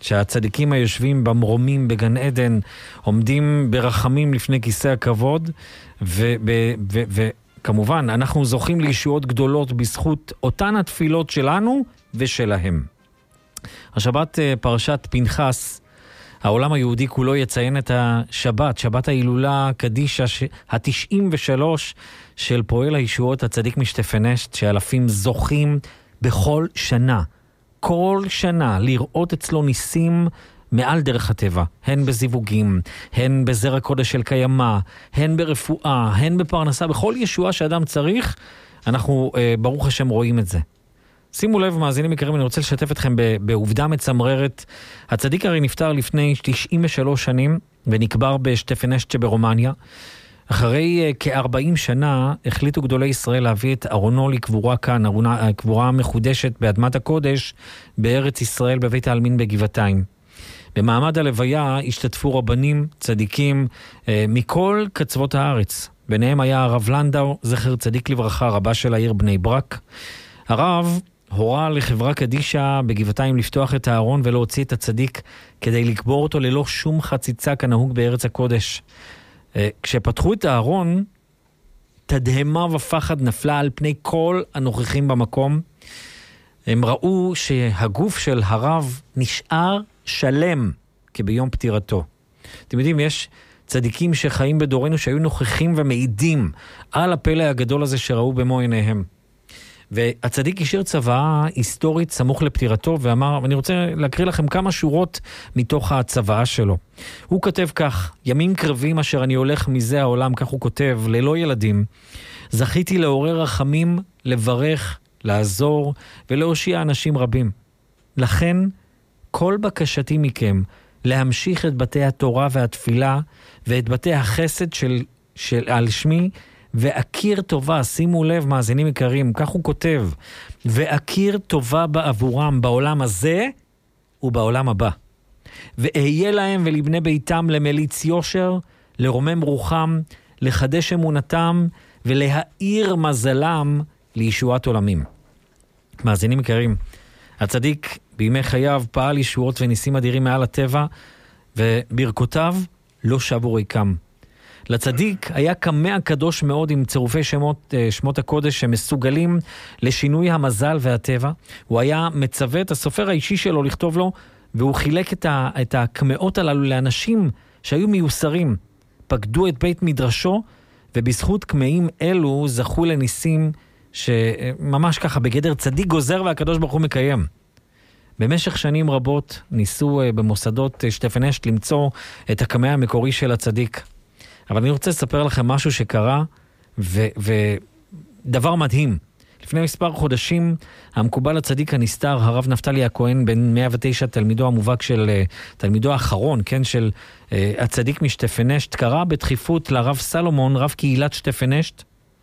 שהצדיקים היושבים במרומים בגן עדן עומדים ברחמים לפני כיסא הכבוד, וכמובן אנחנו זוכים לישועות גדולות בזכות אותן התפילות שלנו ושלהם. השבת פרשת פנחס, העולם היהודי כולו יציין את השבת, שבת ההילולה קדישה ה-93 של פועל הישועות הצדיק משטפנשט, שאלפים זוכים בכל שנה, כל שנה, לראות אצלו ניסים מעל דרך הטבע, הן בזיווגים, הן בזרע קודש של קיימה, הן ברפואה, הן בפרנסה, בכל ישועה שאדם צריך, אנחנו ברוך השם רואים את זה. שימו לב, מאזינים יקרים, אני רוצה לשתף אתכם בעובדה מצמררת. הצדיק הרי נפטר לפני 93 שנים, ונקבר בשטפנשט שברומניה. אחרי כ-40 שנה החליטו גדולי ישראל להביא את ארונו לקבורה כאן, קבורה מחודשת באדמת הקודש בארץ ישראל בבית העלמין בגבעתיים. במעמד הלוויה השתתפו רבנים, צדיקים מכל קצוות הארץ. ביניהם היה הרב לנדאו, זכר צדיק לברכה, רבה של העיר בני ברק. הרב הורה לחברה קדישה בגבעתיים לפתוח את הארון ולהוציא את הצדיק כדי לקבור אותו ללא שום חציצה כנהוג בארץ הקודש. כשפתחו את הארון, תדהמה ופחד נפלה על פני כל הנוכחים במקום. הם ראו שהגוף של הרב נשאר שלם כביום פטירתו. אתם יודעים, יש צדיקים שחיים בדורנו שהיו נוכחים ומעידים על הפלא הגדול הזה שראו במו עיניהם. והצדיק השאיר צוואה היסטורית סמוך לפטירתו ואמר, ואני רוצה להקריא לכם כמה שורות מתוך הצוואה שלו. הוא כותב כך: ימים קרבים אשר אני הולך מזה העולם, כך הוא כותב, ללא ילדים, זכיתי לעורר רחמים, לברך, לעזור ולהושיע אנשים רבים. לכן כל בקשתי מכם להמשיך את בתי התורה והתפילה ואת בתי החסד על שמי, ואכיר טובה, שימו לב מאזינים יקרים, כך הוא כותב, ואכיר טובה בעבורם בעולם הזה ובעולם הבא. ואהיה להם ולבני ביתם למליץ יושר, לרומם רוחם, לחדש אמונתם ולהאיר מזלם לישועת עולמים. מאזינים יקרים, הצדיק בימי חייו פעל ישועות וניסים אדירים מעל הטבע, וברכותיו לא שבו ריקם. לצדיק היה קמע קדוש מאוד עם צירופי שמות הקודש שמסוגלים לשינוי המזל והטבע. הוא היה מצווה את הסופר האישי שלו לכתוב לו, והוא חילק את הקמעות הללו לאנשים שהיו מיוסרים, פקדו את בית מדרשו, ובזכות קמעים אלו זכו לניסים שממש ככה בגדר צדיק גוזר והקדוש ברוך הוא מקיים. במשך שנים רבות ניסו במוסדות שטפנשט למצוא את הקמע המקורי של הצדיק. אבל אני רוצה לספר לכם משהו שקרה, ודבר מדהים. לפני מספר חודשים, המקובל הצדיק הנסתר, הרב נפתלי הכהן, בן 109, תלמידו המובהק תלמידו האחרון, כן, של הצדיק משטפנשט, קרא בדחיפות לרב סלומון, רב קהילת שטפנשט,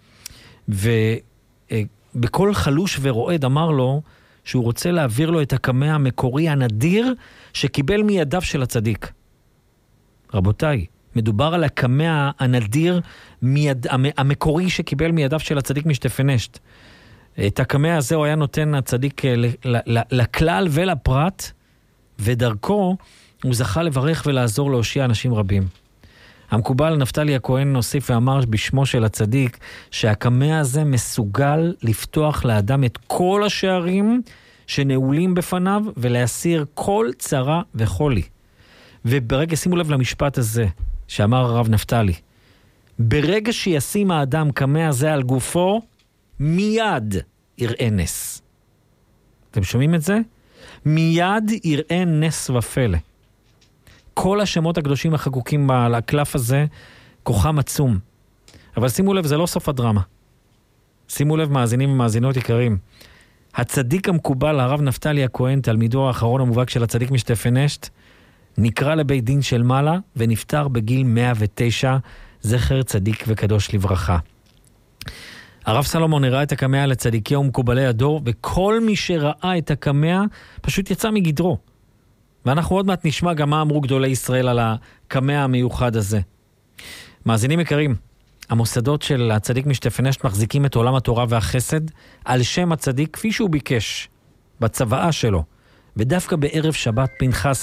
ובכל חלוש ורועד אמר לו, שהוא רוצה להעביר לו את הקמע המקורי הנדיר, שקיבל מידיו של הצדיק. רבותיי, מדובר על הקמע הנדיר המקורי שקיבל מידיו של הצדיק משטפנשט. את הקמע הזה הוא היה נותן הצדיק לכלל ולפרט, ודרכו הוא זכה לברך ולעזור להושיע אנשים רבים. המקובל נפתלי הכהן נוסיף ואמר בשמו של הצדיק, שהקמע הזה מסוגל לפתוח לאדם את כל השערים שנעולים בפניו, ולהסיר כל צרה וחולי. וברגע, שימו לב למשפט הזה, שאמר הרב נפתלי, ברגע שישים האדם קמע הזה על גופו, מיד יראה נס. אתם שומעים את זה? מיד יראה נס ופלא. כל השמות הקדושים החקוקים על הקלף הזה, כוחם עצום. אבל שימו לב, זה לא סוף הדרמה. שימו לב מאזינים ומאזינות יקרים. הצדיק המקובל, הרב נפתלי הכהן, תלמידו האחרון המובהק של הצדיק משטפנשט, נקרא לבית דין של מעלה ונפטר בגיל 109, זכר צדיק וקדוש לברכה. הרב סלומון הראה את הקמע לצדיקי ומקובלי הדור, וכל מי שראה את הקמע פשוט יצא מגדרו. ואנחנו עוד מעט נשמע גם מה אמרו גדולי ישראל על הקמע המיוחד הזה. מאזינים יקרים, המוסדות של הצדיק משטפנשט מחזיקים את עולם התורה והחסד על שם הצדיק כפי שהוא ביקש בצוואה שלו, ודווקא בערב שבת פנחס